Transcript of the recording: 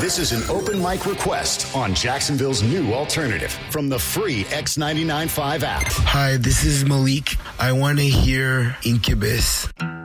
This is an open mic request on Jacksonville's new alternative from the free X99.5 app. Hi, this is Malik. I want to hear Incubus.